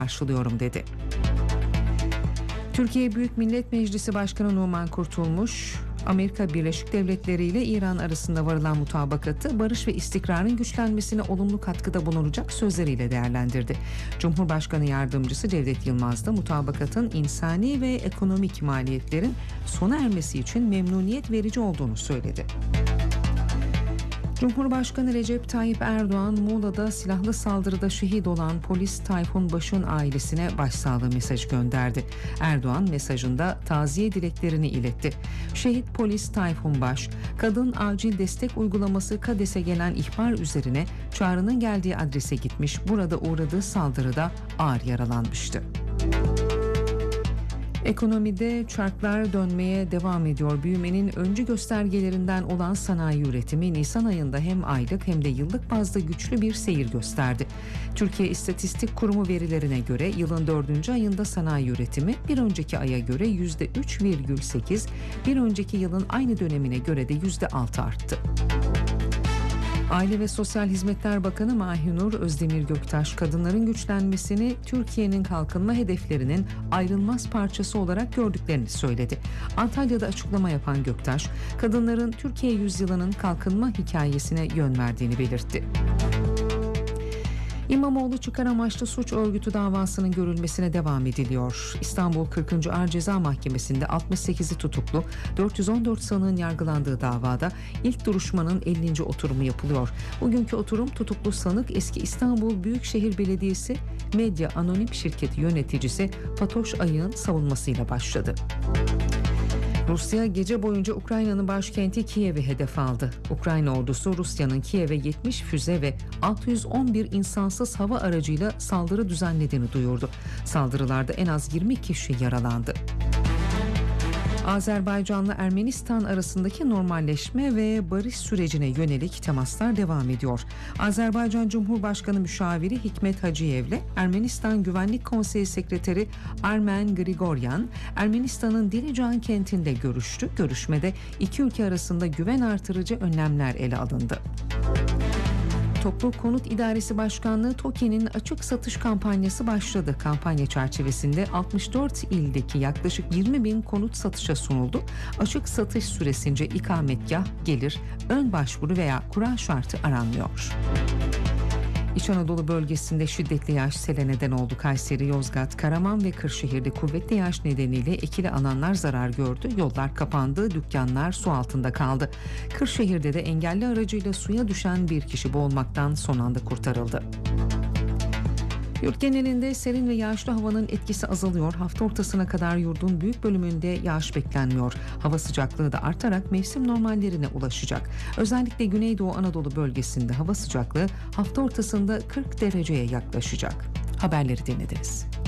karşılıyorum dedi. Türkiye Büyük Millet Meclisi Başkanı Numan Kurtulmuş, Amerika Birleşik Devletleri ile İran arasında varılan mutabakatı barış ve istikrarın güçlenmesine olumlu katkıda bulunacak sözleriyle değerlendirdi. Cumhurbaşkanı Yardımcısı Cevdet Yılmaz da mutabakatın insani ve ekonomik maliyetlerin sona ermesi için memnuniyet verici olduğunu söyledi. Cumhurbaşkanı Recep Tayyip Erdoğan, Muğla'da silahlı saldırıda şehit olan polis Tayfun Baş'ın ailesine başsağlığı mesajı gönderdi. Erdoğan mesajında taziye dileklerini iletti. Şehit polis Tayfun Baş, kadın acil destek uygulaması KADES'e gelen ihbar üzerine çağrının geldiği adrese gitmiş, burada uğradığı saldırıda ağır yaralanmıştı. Ekonomide çarklar dönmeye devam ediyor. Büyümenin öncü göstergelerinden olan sanayi üretimi Nisan ayında hem aylık hem de yıllık bazda güçlü bir seyir gösterdi. Türkiye İstatistik Kurumu verilerine göre yılın 4. ayında sanayi üretimi bir önceki aya göre %3,8, bir önceki yılın aynı dönemine göre de %6 arttı. Aile ve Sosyal Hizmetler Bakanı Mahinur Özdemir Göktaş, kadınların güçlenmesini Türkiye'nin kalkınma hedeflerinin ayrılmaz parçası olarak gördüklerini söyledi. Antalya'da açıklama yapan Göktaş, kadınların Türkiye yüzyılının kalkınma hikayesine yön verdiğini belirtti. İmamoğlu çıkar amaçlı suç örgütü davasının görülmesine devam ediliyor. İstanbul 40. Ağır Ceza Mahkemesi'nde 68'i tutuklu 414 sanığın yargılandığı davada ilk duruşmanın 50. oturumu yapılıyor. Bugünkü oturum tutuklu sanık eski İstanbul Büyükşehir Belediyesi Medya Anonim Şirketi yöneticisi Fatoş Ayık'ın savunmasıyla başladı. Rusya gece boyunca Ukrayna'nın başkenti Kiev'i hedef aldı. Ukrayna ordusu Rusya'nın Kiev'e 70 füze ve 611 insansız hava aracıyla saldırı düzenlediğini duyurdu. Saldırılarda en az 20 kişi yaralandı. Azerbaycan'la Ermenistan arasındaki normalleşme ve barış sürecine yönelik temaslar devam ediyor. Azerbaycan Cumhurbaşkanı Müşaviri Hikmet Hacıyev'le Ermenistan Güvenlik Konseyi Sekreteri Armen Grigoryan, Ermenistan'ın Dilican kentinde görüştü. Görüşmede iki ülke arasında güven artırıcı önlemler ele alındı. Toplu Konut İdaresi Başkanlığı TOKİ'nin açık satış kampanyası başladı. Kampanya çerçevesinde 64 ildeki yaklaşık 20 bin konut satışa sunuldu. Açık satış süresince ikametgah, gelir, ön başvuru veya kura şartı aranmıyor. İç Anadolu bölgesinde şiddetli yağış sele neden oldu. Kayseri, Yozgat, Karaman ve Kırşehir'de kuvvetli yağış nedeniyle ekili alanlar zarar gördü. Yollar kapandı, dükkanlar su altında kaldı. Kırşehir'de de engelli aracıyla suya düşen bir kişi boğulmaktan son anda kurtarıldı. Yurt genelinde serin ve yağışlı havanın etkisi azalıyor. Hafta ortasına kadar yurdun büyük bölümünde yağış beklenmiyor. Hava sıcaklığı da artarak mevsim normallerine ulaşacak. Özellikle Güneydoğu Anadolu bölgesinde hava sıcaklığı hafta ortasında 40 dereceye yaklaşacak. Haberleri dinlediniz.